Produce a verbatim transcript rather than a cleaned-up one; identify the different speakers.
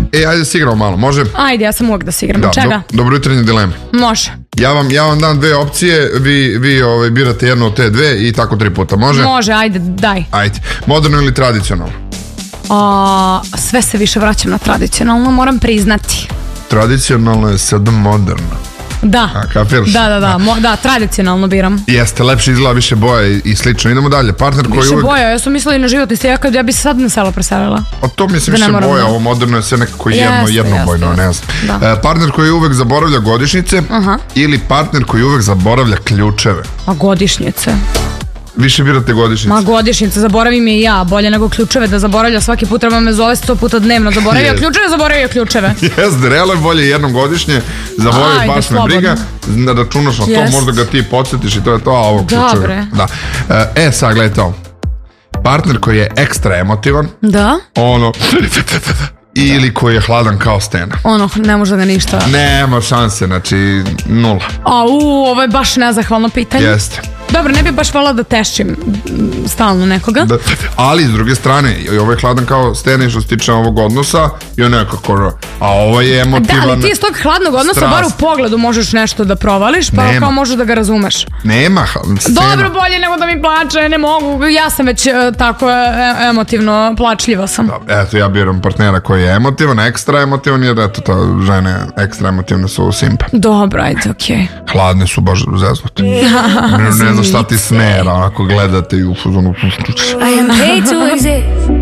Speaker 1: E, ajde da se igramo malo, može?
Speaker 2: Ajde, ja sam uvijek da se igramo.
Speaker 1: Da,
Speaker 2: Čega?
Speaker 1: Do, dobro jutrenje dileme.
Speaker 2: Može.
Speaker 1: Ja vam, ja vam dam dve opcije, vi, vi ovaj, birate jednu od te dve i tako tri puta, može?
Speaker 2: Može, ajde, daj.
Speaker 1: Ajde, moderno ili tradicionalno?
Speaker 2: A, sve se više vraćam na tradicionalno, moram priznati.
Speaker 1: Tradicionalno je sad moderno.
Speaker 2: Da,
Speaker 1: A, kapiraš?
Speaker 2: da, da, da, mo, da, tradicionalno biram.
Speaker 1: Jeste, lepše izgleda, više boja i, i slično. Idemo dalje, partner koji
Speaker 2: Više
Speaker 1: uvek...
Speaker 2: boja, ja sam mislila i na životni stil, ja, kad, ja bi se sad na selo preselila.
Speaker 1: A to mislim
Speaker 2: Da ne
Speaker 1: više
Speaker 2: moram
Speaker 1: boja,
Speaker 2: da-
Speaker 1: ovo moderno je sve nekako jedno,
Speaker 2: Jeste,
Speaker 1: jednobojno,
Speaker 2: jeste,
Speaker 1: ne znam.
Speaker 2: da.
Speaker 1: E, partner koji uvek zaboravlja godišnjice
Speaker 2: Aha.
Speaker 1: ili partner koji uvek zaboravlja ključeve.
Speaker 2: A godišnjice?
Speaker 1: Više birate godišnjice.
Speaker 2: Ma godišnjice, zaboravim je i ja, bolje nego ključeve da zaboravlja, svaki put treba me zove sto puta dnevno, zaboravio
Speaker 1: Jest.
Speaker 2: ključeve, zaboravio ključeve.
Speaker 1: Jeste, realno je bolje jednom godišnje, zaboravi,
Speaker 2: Ajde,
Speaker 1: baš me
Speaker 2: slobodno.
Speaker 1: briga, da računaš na to,
Speaker 2: Jest.
Speaker 1: možda ga ti podsjetiš i to je to, a ovo ključeve.
Speaker 2: Dobre.
Speaker 1: Da. E, sad gledajte ovo. Partner koji je ekstra emotivan,
Speaker 2: Da?
Speaker 1: ono, ili koji je hladan kao stena.
Speaker 2: Ono, ne može da ništa.
Speaker 1: Nema šanse, znači nula.
Speaker 2: A u, ovo je baš nezahvalno pitanje.
Speaker 1: Jeste.
Speaker 2: Dobro, ne bih baš volila da tešćim mm, stalno nekoga.
Speaker 1: Da, ali s druge strane, i ovo je hladan kao stena što se tiče ovog odnosa i on nekako, a ovo je
Speaker 2: Da,
Speaker 1: emotivan.
Speaker 2: ali ti iz tog hladnog odnosa
Speaker 1: strast.
Speaker 2: bar u pogledu možeš nešto da provališ, pa
Speaker 1: Nema.
Speaker 2: kao možeš da ga razumeš.
Speaker 1: Nema stena.
Speaker 2: Dobro, bolje nego da mi plače, ne mogu. Ja sam već e, tako e, emotivno plačljiva sam.
Speaker 1: Eto, ja biram partnera koji je emotivan, ekstra emotivan, jer eto, ta žene ekstra emotivne su simpe.
Speaker 2: Dobro, ajde, okej.
Speaker 1: Hladne su baš zeznute. Ne, ne znam šta ti smera, onako gledate i u fuzonu.
Speaker 3: I am paid to exist.